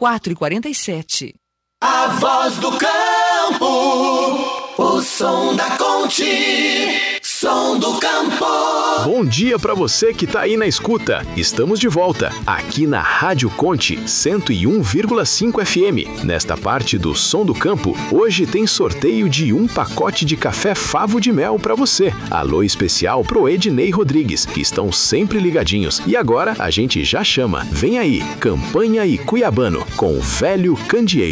4h47. A voz do campo, o som da Conte, som do campo. Bom dia para você que tá aí na escuta. Estamos de volta, aqui na Rádio Conte 101,5 FM. Nesta parte do Som do Campo, hoje tem sorteio de um pacote de café Favo de Mel para você. Alô especial pro Ednei Rodrigues, que estão sempre ligadinhos. E agora a gente já chama. Vem aí, Campanha e Cuiabano, com o Velho Candeeiro.